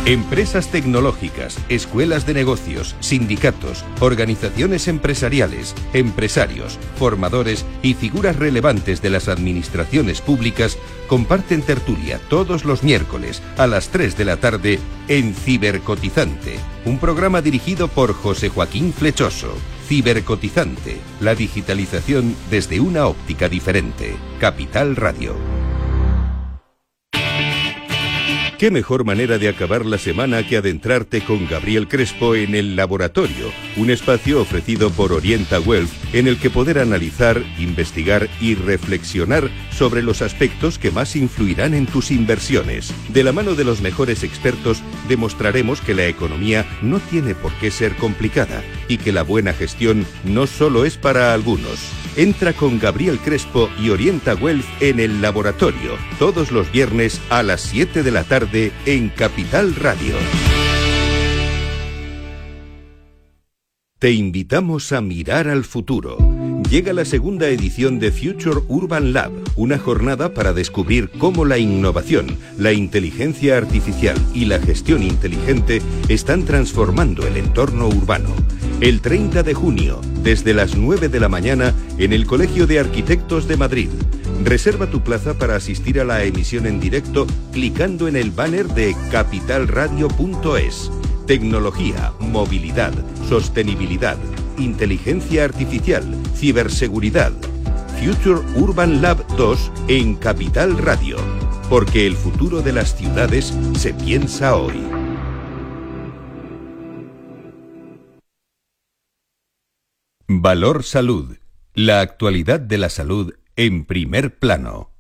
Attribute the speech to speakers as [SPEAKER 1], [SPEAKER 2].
[SPEAKER 1] Empresas tecnológicas, escuelas de negocios, sindicatos, organizaciones empresariales, empresarios, formadores y figuras relevantes de las administraciones públicas comparten tertulia todos los miércoles a las 3 de la tarde en Cibercotizante, un programa dirigido por José Joaquín Flechoso. Cibercotizante, la digitalización desde una óptica diferente. Capital Radio. ¿Qué mejor manera de acabar la semana que adentrarte con Gabriel Crespo en El Laboratorio, un espacio ofrecido por Orienta Wealth en el que poder analizar, investigar y reflexionar sobre los aspectos que más influirán en tus inversiones? De la mano de los mejores expertos, demostraremos que la economía no tiene por qué ser complicada y que la buena gestión no solo es para algunos. Entra con Gabriel Crespo y Orienta Wealth en El Laboratorio, todos los viernes a las 7 de la tarde en Capital Radio. Te invitamos a mirar al futuro. Llega la segunda edición de Future Urban Lab, una jornada para descubrir cómo la innovación, la inteligencia artificial y la gestión inteligente están transformando el entorno urbano. El 30 de junio, desde las 9 de la mañana, en el Colegio de Arquitectos de Madrid. Reserva tu plaza para asistir a la emisión en directo clicando en el banner de capitalradio.es. Tecnología, movilidad, sostenibilidad, inteligencia artificial, ciberseguridad. Future Urban Lab 2 en Capital Radio. Porque el futuro de las ciudades se piensa hoy. Valor Salud. La actualidad de la salud en primer plano.